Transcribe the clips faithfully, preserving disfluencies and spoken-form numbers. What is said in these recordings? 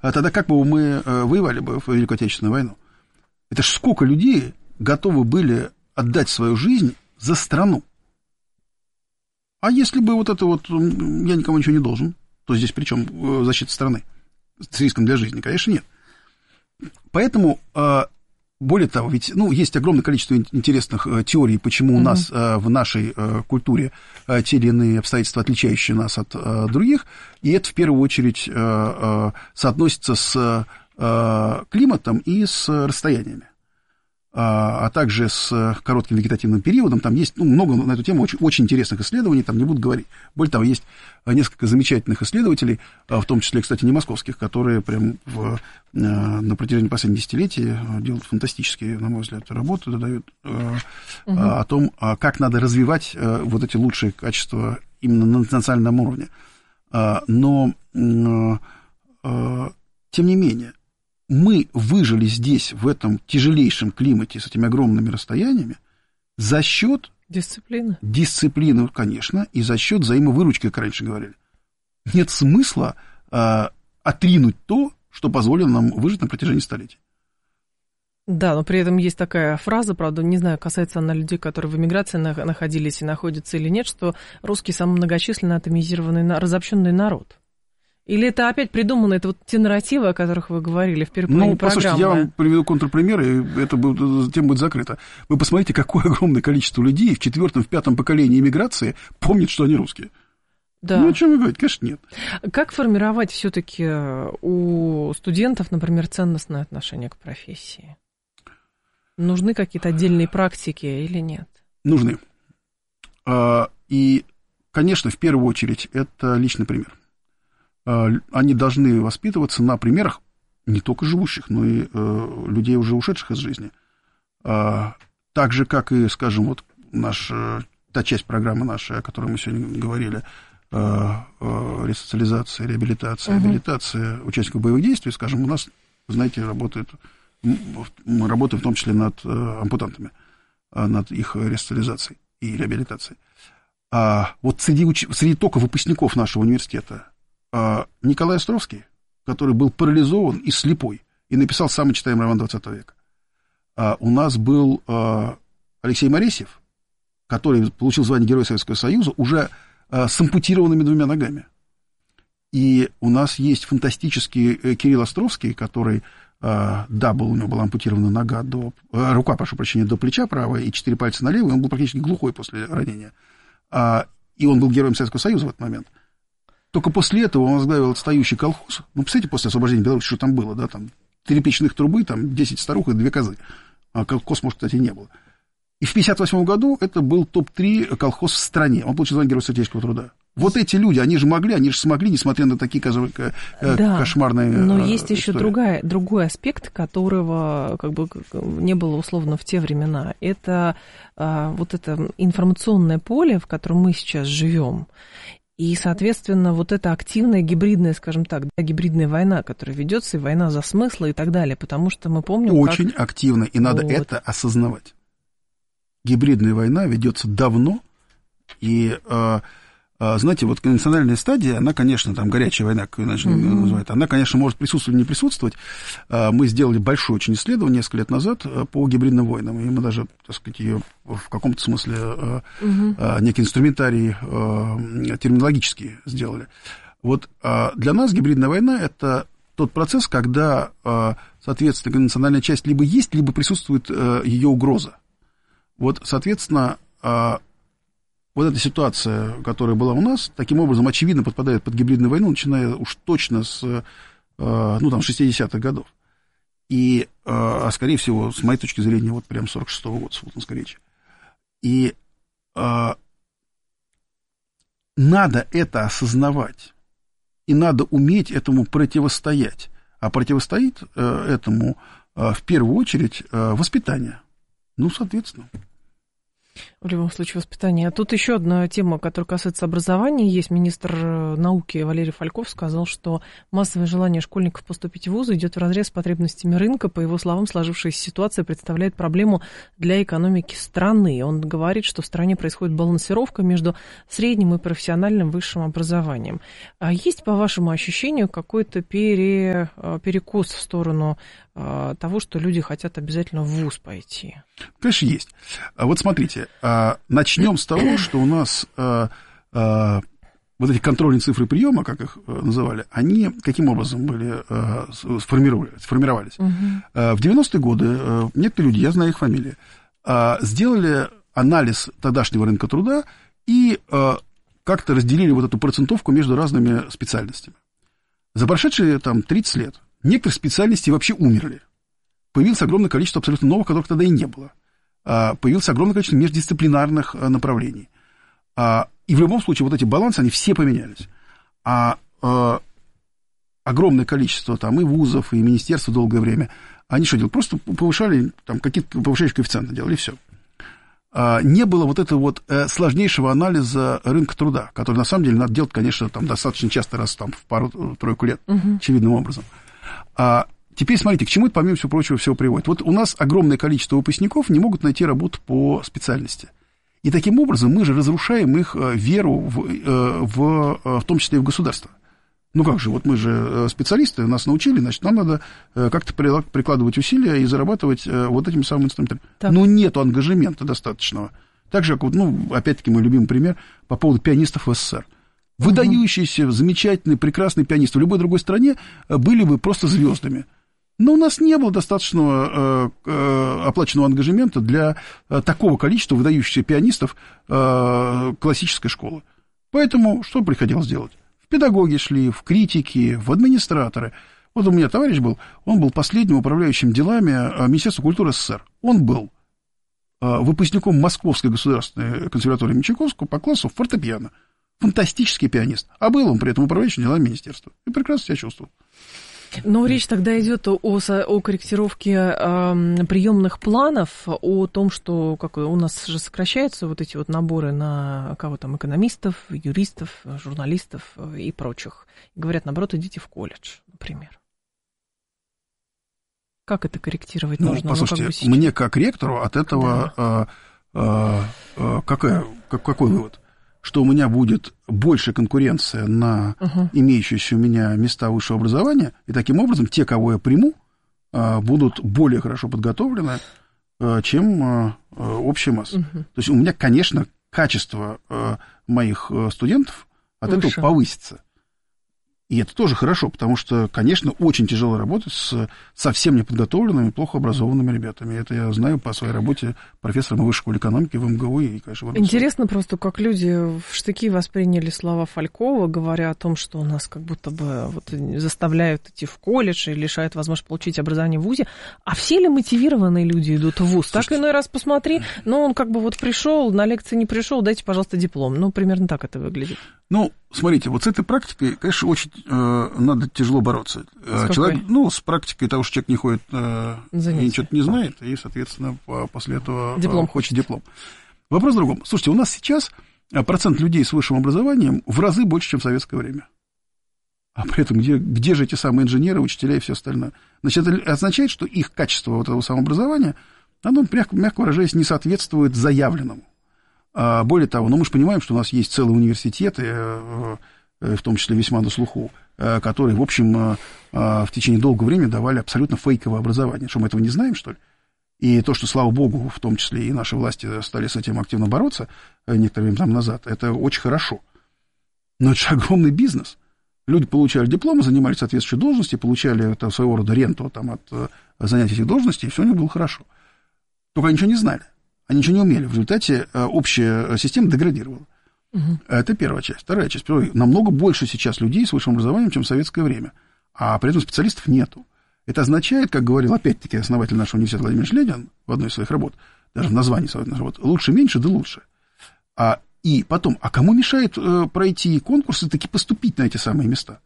А тогда как бы мы воевали бы в Великую Отечественную войну? Это ж сколько людей готовы были отдать свою жизнь за страну. А если бы вот это вот «я никому ничего не должен», то здесь при чем защита страны? С риском для жизни, конечно, нет. Поэтому, более того, ведь ну, есть огромное количество интересных теорий, почему у mm-hmm. нас в нашей культуре те или иные обстоятельства, отличающие нас от других, и это в первую очередь соотносится с климатом и с расстояниями, а также с коротким вегетативным периодом. Там есть ну, много на эту тему очень, очень интересных исследований, там не буду говорить. Более того, есть несколько замечательных исследователей, в том числе, кстати, не московских, которые прям в, на протяжении последних десятилетий делают фантастические, на мой взгляд, работы, дают угу. о том, как надо развивать вот эти лучшие качества именно на национальном уровне. Но, тем не менее, мы выжили здесь, в этом тяжелейшем климате с этими огромными расстояниями за счет дисциплины. Дисциплины, конечно, и за счет взаимовыручки, как раньше говорили. Нет смысла э, отринуть то, что позволило нам выжить на протяжении столетий. Да, но при этом есть такая фраза, правда, не знаю, касается она людей, которые в эмиграции находились и находятся или нет, что русский самый многочисленный, атомизированный, разобщенный народ. Или это опять придумано, это вот те нарративы, о которых вы говорили в первой половине ну, программы? Ну, послушайте, я вам приведу контрпример, и это будет, тема будет закрыта. Вы посмотрите, какое огромное количество людей в четвертом, в пятом поколении иммиграции помнит, что они русские. Да. Ну, о чем вы говорите? Конечно, нет. Как формировать все-таки у студентов, например, ценностное отношение к профессии? Нужны какие-то отдельные практики или нет? Нужны. И, конечно, в первую очередь, это личный пример. Они должны воспитываться на примерах не только живущих, но и э, людей, уже ушедших из жизни. А, так же, как и, скажем, вот наш, та часть программы нашей, о которой мы сегодня говорили, э, э, ресоциализация, реабилитация, угу. абилитация участников боевых действий, скажем, у нас, знаете, работает, мы работаем в том числе над э, ампутантами, над их ресоциализацией и реабилитацией. А вот среди, уч... среди только выпускников нашего университета Николай Островский, который был парализован и слепой, и написал самый читаемый роман двадцатого века. А у нас был Алексей Моресьев, который получил звание Героя Советского Союза уже с ампутированными двумя ногами. И у нас есть фантастический Кирилл Островский, который, да, был, у него была ампутирована нога до, рука, прошу прощения, до плеча правая и четыре пальца на левой, он был практически глухой после ранения. И он был Героем Советского Союза в этот момент. Только после этого он возглавил отстающий колхоз. Ну, представляете, после освобождения Беларуси, что там было, да, там три печных трубы, там десять старух и две козы. А колхоз, может, кстати, не было. И в пятьдесят восьмом году это был топ три колхоз в стране. Он получил звание Героя Советского труда. Вот эти люди, они же могли, они же смогли, несмотря на такие да, кошмарные но есть истории. еще другая, другой аспект, которого как бы не было условно в те времена. Это а, вот это информационное поле, в котором мы сейчас живем. И, соответственно, вот эта активная гибридная, скажем так, да, гибридная война, которая ведется, и война за смысл и так далее, потому что мы помним, очень как... активно, и надо вот. это осознавать. Гибридная война ведется давно, и, э, э, знаете, вот конвенциональная стадия, она, конечно, там горячая война, как ее mm-hmm. называют, она, конечно, может присутствовать или не присутствовать. Э, мы сделали большое очень исследование несколько лет назад по гибридным войнам, и мы даже, так сказать, ее в каком-то смысле э, mm-hmm. э, некий инструментарий э, терминологический сделали. Вот э, для нас гибридная война – это тот процесс, когда, э, соответственно, конвенциональная часть либо есть, либо присутствует э, ее угроза. Вот, соответственно, э, вот эта ситуация, которая была у нас, таким образом, очевидно, подпадает под гибридную войну, начиная уж точно с, э, ну, там, шестидесятых годов. И, э, скорее всего, с моей точки зрения, вот прям сорок шестого года, с Фултонской речи. И э, надо это осознавать, и надо уметь этому противостоять. А противостоит э, этому э, в первую очередь э, воспитание. Ну, соответственно. В любом случае, воспитание. А тут еще одна тема, которая касается образования. Есть министр науки Валерий Фальков сказал, что массовое желание школьников поступить в вузы идет вразрез с потребностями рынка. По его словам, сложившаяся ситуация представляет проблему для экономики страны. Он говорит, что в стране происходит балансировка между средним и профессиональным высшим образованием. А есть, по вашему ощущению, какой-то пере, перекос в сторону того, что люди хотят обязательно в вуз пойти? Конечно, есть. Вот смотрите, начнем с того, что у нас вот эти контрольные цифры приема, как их называли, они каким образом были сформировались? сформировались? Угу. В девяностые годы некоторые люди, я знаю их фамилии, сделали анализ тогдашнего рынка труда и как-то разделили вот эту процентовку между разными специальностями. За прошедшие там тридцать лет некоторые специальности вообще умерли. Появилось огромное количество абсолютно новых, которых тогда и не было. Появилось огромное количество междисциплинарных направлений. И в любом случае вот эти балансы, они все поменялись. А огромное количество там и вузов, и министерств долгое время, они что делали? Просто повышали, там, какие-то повышающие коэффициенты делали, и все. Не было вот этого вот сложнейшего анализа рынка труда, который, на самом деле, надо делать, конечно, там, достаточно часто, раз там, в пару-тройку лет, угу. очевидным образом. А теперь смотрите, к чему это, помимо всего прочего, всего приводит. Вот у нас огромное количество выпускников не могут найти работу по специальности. И таким образом мы же разрушаем их веру, в, в, в том числе и в государство. Ну как же, вот мы же специалисты, нас научили, значит, нам надо как-то прикладывать усилия и зарабатывать вот этим самым инструментом. Так. Но нету ангажемента достаточного. Так же, как, ну, опять-таки, мой любимый пример по поводу пианистов в СССР. Выдающиеся, замечательные, прекрасные пианисты в любой другой стране были бы просто звездами. Но у нас не было достаточного э, оплаченного ангажемента для э, такого количества выдающихся пианистов э, классической школы. Поэтому что приходилось делать? В педагоги шли, в критики, в администраторы. Вот у меня товарищ был, он был последним управляющим делами Министерства культуры СССР. Он был э, выпускником Московской государственной консерватории Мещеряковского по классу фортепиано. Фантастический пианист. А был он при этом управляющим делами министерства. И прекрасно себя чувствовал. Но речь тогда идет о, о корректировке э, приемных планов, о том, что как, у нас же сокращаются вот эти вот наборы на кого там, экономистов, юристов, журналистов и прочих. И говорят, наоборот, идите в колледж, например. Как это корректировать ну, нужно? Послушайте, ну, как бы мне как ректору от этого да. э, э, э, какая, как, какой вывод? Что у меня будет больше конкуренция на uh-huh. имеющиеся у меня места высшего образования, и таким образом те, кого я приму, будут более хорошо подготовлены, чем общая масса. Uh-huh. То есть у меня, конечно, качество моих студентов от Выше. этого повысится. И это тоже хорошо, потому что, конечно, очень тяжело работать с совсем неподготовленными, плохо образованными ребятами. Это я знаю по своей работе профессором высшей школы экономики в МГУ и, конечно, в РГСУ. Интересно просто, как люди в штыки восприняли слова Фалькова, говоря о том, что нас как будто бы вот заставляют идти в колледж и лишают возможности получить образование в вузе. А все ли мотивированные люди идут в вуз? Слушайте, так иной раз посмотри, ну, он как бы вот пришел, на лекции не пришел, дайте, пожалуйста, диплом. Ну, примерно так это выглядит. Ну, смотрите, вот с этой практикой, конечно, очень э, надо тяжело бороться. С человек, ну, с практикой того, что человек не ходит э, и ничего не знает, и, соответственно, после этого диплом. Э, хочет диплом. Вопрос в другом. Слушайте, у нас сейчас процент людей с высшим образованием в разы больше, чем в советское время. А при этом где, где же эти самые инженеры, учителя и все остальное? Значит, это означает, что их качество вот этого самообразования, оно, мягко, мягко выражаясь, не соответствует заявленному. Более того, ну, мы же понимаем, что у нас есть целые университеты, в том числе весьма на слуху, которые, в общем, в течение долгого времени давали абсолютно фейковое образование. Что, мы этого не знаем, что ли? И то, что, слава богу, в том числе и наши власти стали с этим активно бороться некоторое время назад, это очень хорошо. Но это же огромный бизнес. Люди получали дипломы, занимались соответствующей должностью, получали это, своего рода ренту там, от занятия этих должностей, и все у них было хорошо. Только они ничего не знали. Они ничего не умели. В результате общая система деградировала. Угу. Это первая часть. Вторая часть. Намного больше сейчас людей с высшим образованием, чем в советское время. А при этом специалистов нету. Это означает, как говорил опять-таки основатель нашего университета Владимир Ленин в одной из своих работ, даже в названии своих работ, лучше меньше, да лучше. А, и потом, а кому мешает э, пройти конкурсы, таки поступить на эти самые места?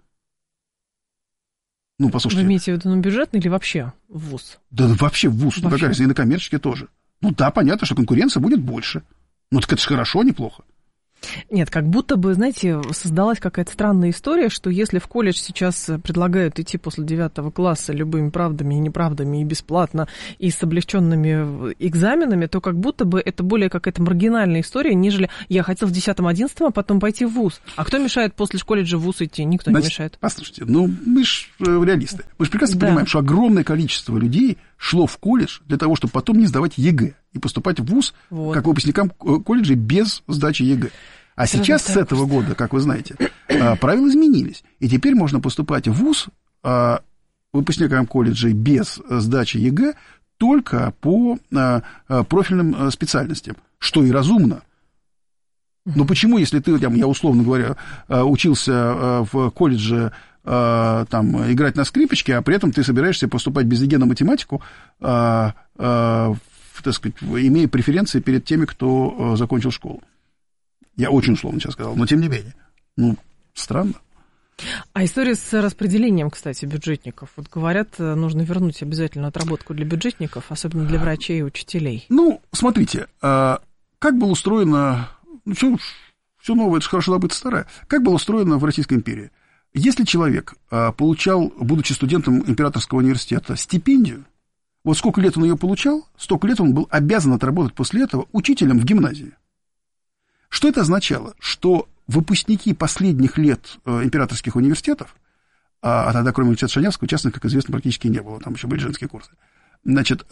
Ну, послушайте. Вы имеете в виду на бюджетный или вообще в вуз? Да вообще в вуз. Ну, какая разница, и на коммерческий тоже. Ну да, понятно, что конкуренция будет больше. Ну, так это же хорошо, неплохо. Нет, как будто бы, знаете, создалась какая-то странная история, что если в колледж сейчас предлагают идти после девятого класса любыми правдами и неправдами, и бесплатно, и с облегченными экзаменами, то как будто бы это более какая-то маргинальная история, нежели я хотел в десятом-одиннадцатом, а потом пойти в вуз. А кто мешает после колледжа в вуз идти? Никто Значит, не мешает. Послушайте, ну мы же реалисты. Мы же прекрасно да. понимаем, что огромное количество людей шло в колледж для того, чтобы потом не сдавать ЕГЭ и поступать в вуз вот. как выпускникам колледжа без сдачи ЕГЭ. А Сразу сейчас с этого года, как вы знаете, правила изменились. И теперь можно поступать в вуз выпускникам колледжей без сдачи ЕГЭ только по профильным специальностям, что и разумно. Но почему, если ты, я условно говоря, учился в колледже там, играть на скрипочке, а при этом ты собираешься поступать без ЕГЭ на математику, так сказать, имея преференции перед теми, кто закончил школу? Я очень условно сейчас сказал, но тем не менее. Ну, странно. А история с распределением, кстати, бюджетников. Вот говорят, нужно вернуть обязательно отработку для бюджетников, особенно для врачей и учителей. Ну, смотрите, как было устроено... Ну, все, все новое, это же хорошо забыто старое. Как было устроено в Российской империи? Если человек получал, будучи студентом Императорского университета, стипендию, вот сколько лет он ее получал, столько лет он был обязан отработать после этого учителем в гимназии. Что это означало? Что выпускники последних лет императорских университетов, а тогда, кроме университета Шанявского, частных, как известно, практически не было, там еще были женские курсы, значит,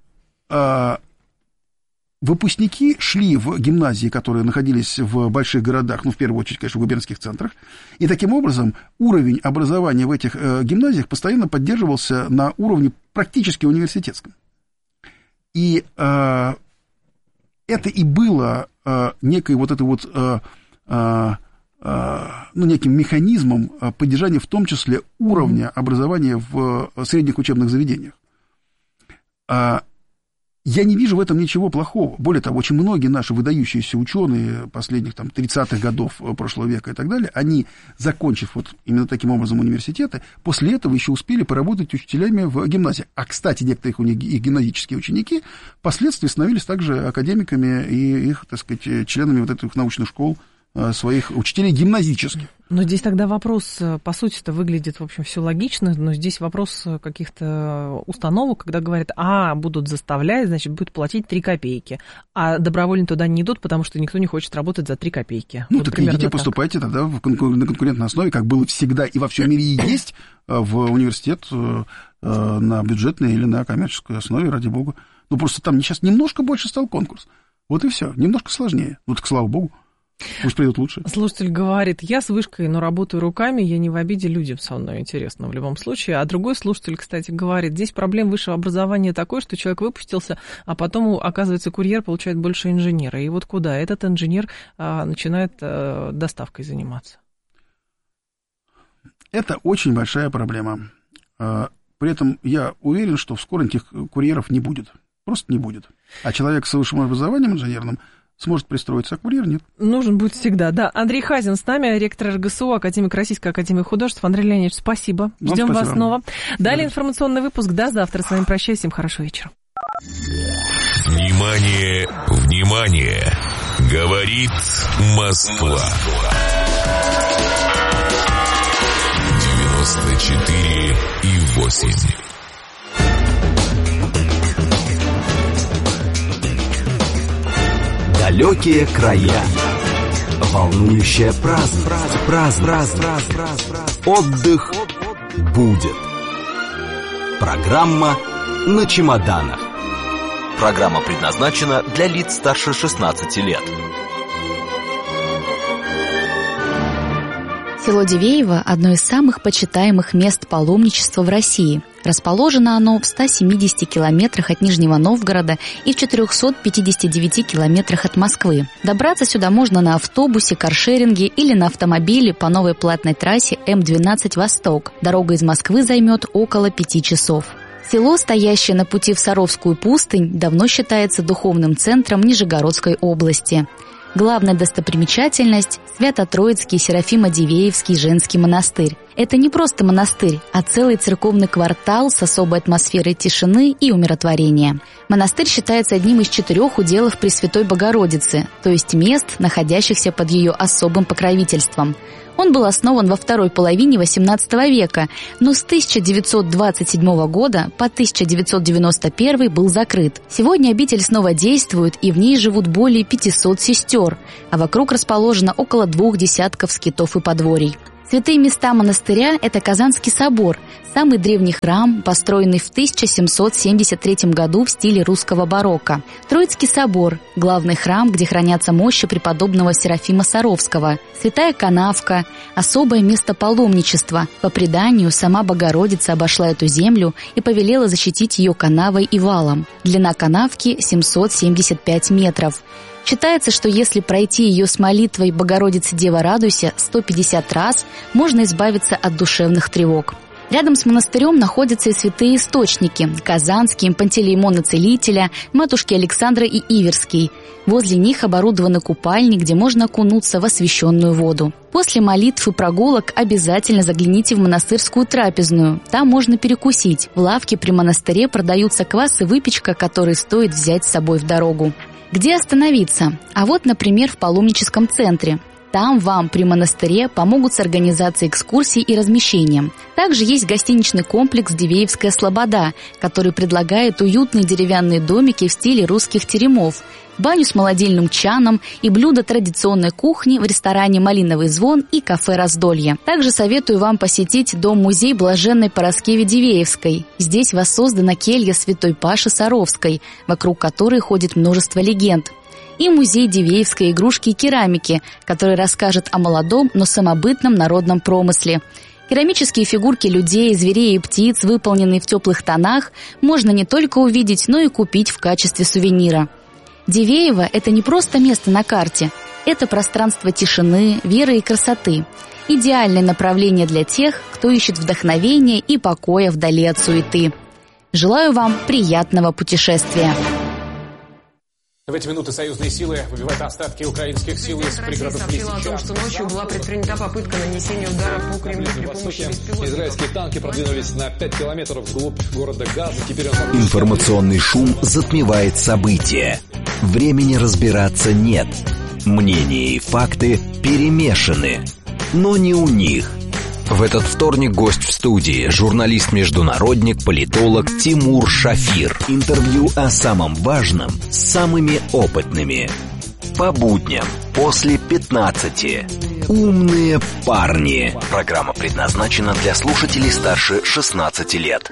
выпускники шли в гимназии, которые находились в больших городах, ну, в первую очередь, конечно, в губернских центрах, и таким образом уровень образования в этих гимназиях постоянно поддерживался на уровне практически университетском. И это и было некой вот этой вот, ну, неким механизмом поддержания в том числе уровня образования в средних учебных заведениях. Я не вижу в этом ничего плохого. Более того, очень многие наши выдающиеся ученые последних там, тридцатых годов прошлого века и так далее, они, закончив вот именно таким образом университеты, после этого еще успели поработать учителями в гимназии. А, кстати, некоторые их гимназические ученики впоследствии становились также академиками и их, так сказать, членами вот этих научных школ своих учителей гимназических. Но здесь тогда вопрос, по сути-то, выглядит, в общем, все логично, но здесь вопрос каких-то установок, когда говорят, а, будут заставлять, значит, будут платить три копейки, а добровольно туда не идут, потому что никто не хочет работать за три копейки. Ну, вот так идите, поступайте тогда в конкур- на конкурентной основе, как было всегда и во всем мире и есть, в университет на бюджетной или на коммерческой основе, ради бога. Ну, просто там сейчас немножко больше стал конкурс. Вот и все, немножко сложнее. Ну, так слава богу. Пусть придут лучше. Слушатель говорит, я с вышкой, но работаю руками, я не в обиде, людям со мной интересно в любом случае. А другой слушатель, кстати, говорит, здесь проблема высшего образования такой, что человек выпустился, а потом, оказывается, курьер получает больше инженера. И вот куда этот инженер а, начинает а, доставкой заниматься? Это очень большая проблема. При этом я уверен, что вскоре этих курьеров не будет. Просто не будет. А человек с высшим образованием инженерным сможет пристроиться, а курьер нет. Нужен будет всегда, да. Андрей Хазин с нами, ректор эр гэ эс у, академик Российской академии художеств. Андрей Леонидович, спасибо. Ждем вас снова. Далее информационный выпуск. До завтра. С вами прощаюсь. Всем хорошего вечера. Внимание, внимание! Говорит Москва. девяносто четыре и восемь. Далекие края, волнующая праздность, праздность, праздность, отдых будет. Программа на чемоданах. Программа предназначена для лиц старше шестнадцати лет. Село Дивеево – одно из самых почитаемых мест паломничества в России. Расположено оно в ста семидесяти километрах от Нижнего Новгорода и в четырехстах пятидесяти девяти километрах от Москвы. Добраться сюда можно на автобусе, каршеринге или на автомобиле по новой платной трассе эм двенадцать «Восток». Дорога из Москвы займет около пяти часов. Село, стоящее на пути в Саровскую пустынь, давно считается духовным центром Нижегородской области. Главная достопримечательность – Свято-Троицкий Серафимо-Дивеевский женский монастырь. Это не просто монастырь, а целый церковный квартал с особой атмосферой тишины и умиротворения. Монастырь считается одним из четырех уделов Пресвятой Богородицы, то есть мест, находящихся под ее особым покровительством. Он был основан во второй половине восемнадцатого века, но с тысяча девятьсот двадцать седьмого года по тысяча девятьсот девяносто первый был закрыт. Сегодня обитель снова действует, и в ней живут более пятисот сестер, а вокруг расположено около двух десятков скитов и подворий. Святые места монастыря – это Казанский собор, самый древний храм, построенный в тысяча семьсот семьдесят третьем году в стиле русского барокко. Троицкий собор – главный храм, где хранятся мощи преподобного Серафима Саровского. Святая Канавка – особое место паломничества. По преданию, сама Богородица обошла эту землю и повелела защитить ее канавой и валом. Длина канавки – семьсот семьдесят пять метров. Считается, что если пройти ее с молитвой «Богородице, Дева, радуйся» сто пятьдесят раз, можно избавиться от душевных тревог. Рядом с монастырем находятся и святые источники – Казанский, Пантелеймона Целителя, Матушки Александра и Иверский. Возле них оборудованы купальни, где можно окунуться в освященную воду. После молитв и прогулок обязательно загляните в монастырскую трапезную. Там можно перекусить. В лавке при монастыре продаются квас и выпечка, которые стоит взять с собой в дорогу. Где остановиться? А вот, например, в паломническом центре. Там вам при монастыре помогут с организацией экскурсий и размещением. Также есть гостиничный комплекс «Дивеевская слобода», который предлагает уютные деревянные домики в стиле русских теремов, баню с молодильным чаном и блюда традиционной кухни в ресторане «Малиновый звон» и кафе «Раздолье». Также советую вам посетить дом-музей Блаженной Параскевы Дивеевской. Здесь воссоздана келья святой Паши Саровской, вокруг которой ходит множество легенд. И музей Дивеевской игрушки и керамики, который расскажет о молодом, но самобытном народном промысле. Керамические фигурки людей, зверей и птиц, выполненные в теплых тонах, можно не только увидеть, но и купить в качестве сувенира. Дивеево – это не просто место на карте, это пространство тишины, веры и красоты. Идеальное направление для тех, кто ищет вдохновения и покоя вдали от суеты. Желаю вам приятного путешествия! В эти минуты союзные силы выбивают остатки украинских сил из пригородов Лисича. о том, что ночью была предпринята попытка нанесения удара по Кремлю при помощи беспилотников. Израильские танки продвинулись на пять километров вглубь города Газа. Теперь он... Информационный шум затмевает события. Времени разбираться нет. Мнения и факты перемешаны. Но не у них. В этот вторник гость в студии – журналист-международник, политолог Тимур Шафир. Интервью о самом важном с самыми опытными. По будням после пятнадцати. Умные парни. Программа предназначена для слушателей старше шестнадцати лет.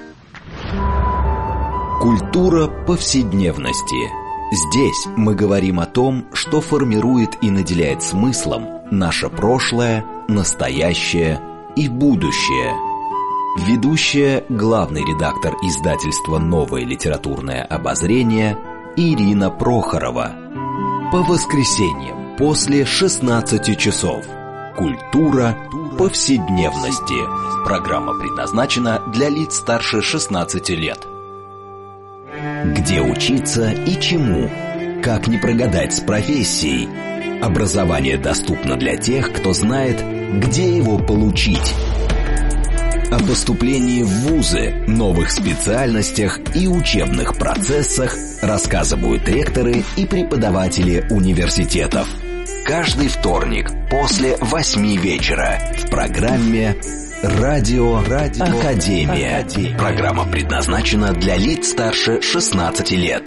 Культура повседневности. Здесь мы говорим о том, что формирует и наделяет смыслом наше прошлое, настоящее и будущее. Ведущая, главный редактор издательства «Новое литературное обозрение» Ирина Прохорова. По воскресеньям после шестнадцати часов. Культура повседневности. Программа предназначена для лиц старше шестнадцати лет. Где учиться и чему? Как не прогадать с профессией? Образование доступно для тех, кто знает, где его получить. О поступлении в вузы, новых специальностях и учебных процессах рассказывают ректоры и преподаватели университетов. Каждый вторник после восьми вечера в программе «Радио, Радио Академия». Академия. Программа предназначена для лиц старше шестнадцати лет.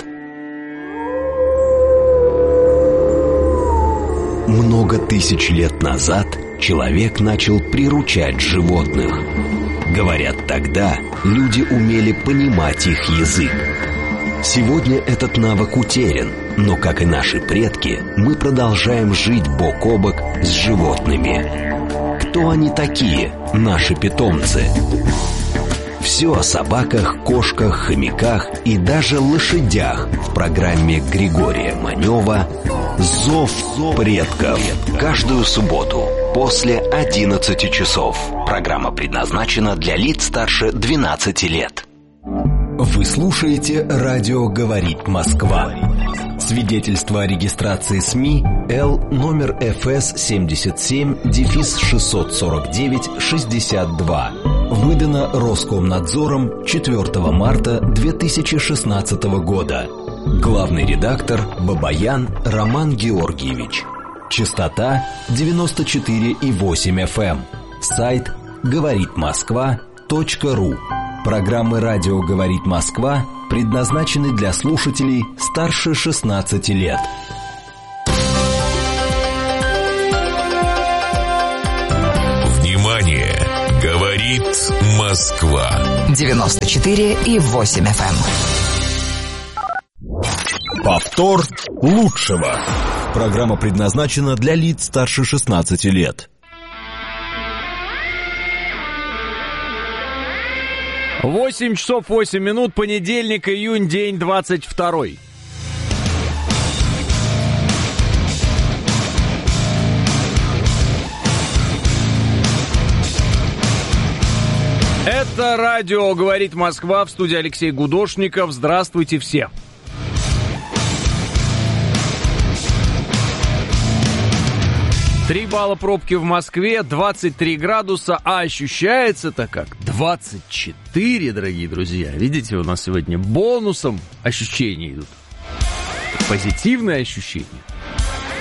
Много тысяч лет назад человек начал приручать животных. Говорят, тогда люди умели понимать их язык. Сегодня этот навык утерян, но, как и наши предки, мы продолжаем жить бок о бок с животными. Кто они такие, наши питомцы? Все о собаках, кошках, хомяках и даже лошадях в программе Григория Манева «Зов предков». Каждую субботу после одиннадцати часов. Программа предназначена для лиц старше двенадцати лет. Вы слушаете «Радио говорит Москва». Свидетельство о регистрации СМИ Л номер эф эс семьдесят семь шестьсот сорок девять шестьдесят два. Выдано Роскомнадзором четвёртого марта две тысячи шестнадцатого года. Главный редактор Бабаян Роман Георгиевич. Частота девяносто четыре и восемь эф эм. Сайт говорит москва точка ру. Программы «Радио говорит Москва» предназначены для слушателей старше шестнадцати лет. Внимание! Говорит Москва. девяносто четыре и восемь эф эм. Повтор лучшего. Программа предназначена для лиц старше шестнадцати лет. восемь часов восемь минут, понедельник, июнь, день двадцать второй. Это радио «Говорит Москва», в студии Алексей Гудошников. Здравствуйте все. Три балла пробки в Москве, двадцать три градуса, а ощущается-то как двадцать четыре, дорогие друзья. Видите, у нас сегодня бонусом ощущения идут. Позитивные ощущения.